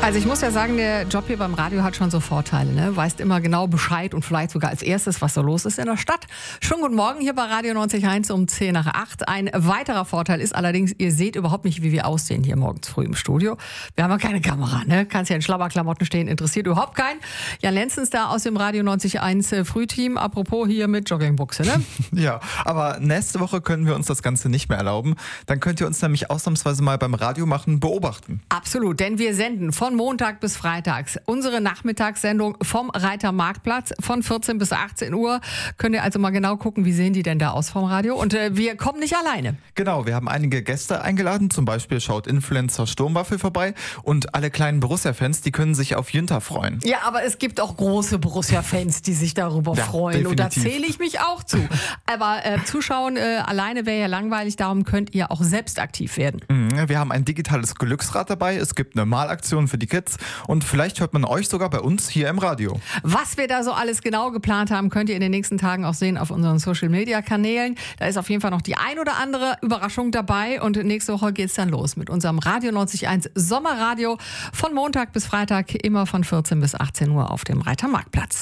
Also ich muss ja sagen, der Job hier beim Radio hat schon so Vorteile, ne? Weißt immer genau Bescheid und vielleicht sogar als erstes, was so los ist in der Stadt. Schönen guten Morgen hier bei Radio 90.1 um 10 nach 8. Ein weiterer Vorteil ist allerdings, ihr seht überhaupt nicht, wie wir aussehen hier morgens früh im Studio. Wir haben ja keine Kamera, ne? Kannst ja in Schlabberklamotten stehen, interessiert überhaupt keinen. Jan Lenzens da aus dem Radio 90.1 Frühteam, apropos hier mit Joggingbuchse, ne? Ja, aber nächste Woche können wir uns das Ganze nicht mehr erlauben. Dann könnt ihr uns nämlich ausnahmsweise mal beim Radio machen beobachten. Absolut, denn wir senden von Montag bis Freitags unsere Nachmittagssendung vom Reiter Marktplatz von 14 bis 18 Uhr. Könnt ihr also mal genau gucken, wie sehen die denn da aus vom Radio. Und wir kommen nicht alleine. Genau, wir haben einige Gäste eingeladen. Zum Beispiel schaut Influencer Sturmwaffel vorbei. Und alle kleinen Borussia-Fans, die können sich auf Jünter freuen. Ja, aber es gibt auch große Borussia-Fans, die sich darüber freuen. Definitiv. Und da zähle ich mich auch zu. Aber zuschauen alleine wäre ja langweilig. Darum könnt ihr auch selbst aktiv werden. Wir haben ein digitales Glücksrad dabei. Es gibt eine Malaktion für die Kids. Und vielleicht hört man euch sogar bei uns hier im Radio. Was wir da so alles genau geplant haben, könnt ihr in den nächsten Tagen auch sehen auf unseren Social-Media-Kanälen. Da ist auf jeden Fall noch die ein oder andere Überraschung dabei. Und nächste Woche geht's dann los mit unserem Radio 90.1 Sommerradio von Montag bis Freitag, immer von 14 bis 18 Uhr auf dem Reiter Marktplatz.